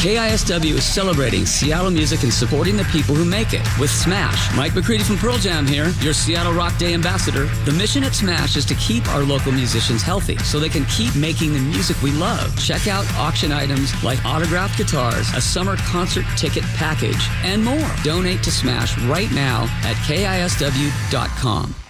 KISW is celebrating Seattle music and supporting the people who make it with Smash. Mike McCready from Pearl Jam here, your Seattle Rock Day ambassador. The mission at Smash is to keep our local musicians healthy so they can keep making the music we love. Check out auction items like autographed guitars, a summer concert ticket package, and more. Donate to Smash right now at KISW.com.